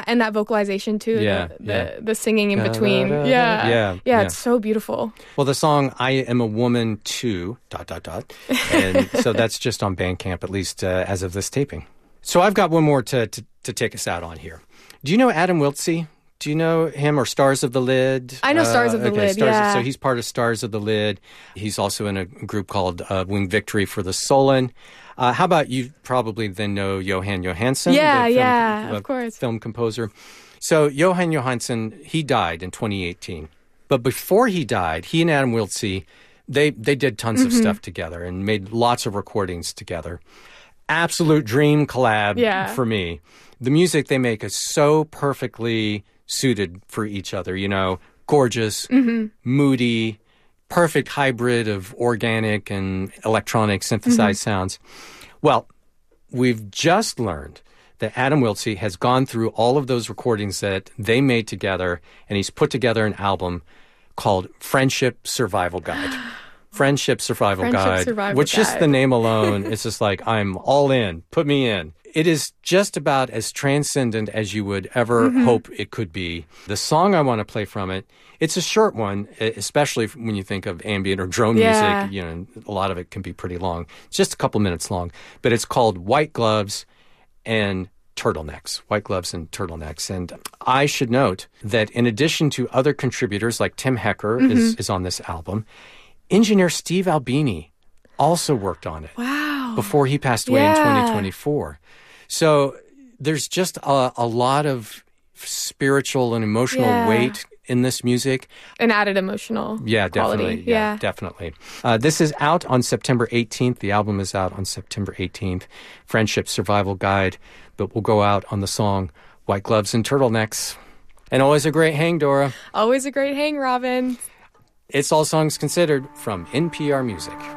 and that vocalization too. The singing in between. Yeah, it's so beautiful. Well, the song "I Am a Woman Too," ... and so that's just on Bandcamp, at least as of this taping. So I've got one more to take us out on here. Do you know Adam Wiltsey? Do you know him or Stars of the Lid? I know Stars of the Lid, So he's part of Stars of the Lid. He's also in a group called Winged Victory for the Solon. How about you probably then know Johan Johansson? Of course. Film composer. So Johan Johansson, he died in 2018. But before he died, he and Adam Wiltsey, they did tons of stuff together and made lots of recordings together. Absolute dream collab for me. The music they make is so perfectly suited for each other, gorgeous, moody, perfect hybrid of organic and electronic synthesized sounds. Well, we've just learned that Adam Wiltsey has gone through all of those recordings that they made together, and he's put together an album called Friendship Survival Guide. Friendship Survival Guide, which just the name alone is just like, I'm all in, put me in. It is just about as transcendent as you would ever hope it could be. The song I want to play from it, it's a short one, especially when you think of ambient or drone music. A lot of it can be pretty long. It's just a couple minutes long. But it's called White Gloves and Turtlenecks. White Gloves and Turtlenecks. And I should note that in addition to other contributors like Tim Hecker is on this album, engineer Steve Albini also worked on it. Wow. Before he passed away in 2024. So there's just a lot of spiritual and emotional weight in this music. An added emotional quality. Definitely. This is out on September 18th. The album is out on September 18th. Friendship Survival Guide. But we'll go out on the song White Gloves and Turtlenecks. And always a great hang, Dora. Always a great hang, Robin. It's All Songs Considered from NPR Music.